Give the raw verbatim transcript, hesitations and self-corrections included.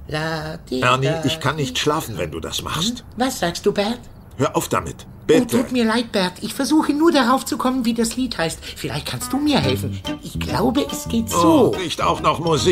La, di, Ernie, da, ich kann nicht schlafen, wenn du das machst. Was sagst du, Bert? Hör auf damit. Oh, Bitte. tut mir leid, Bert. Ich versuche nur darauf zu kommen, wie das Lied heißt. Vielleicht kannst du mir helfen. Ich glaube, es geht so. Oh, nicht auch noch Musik.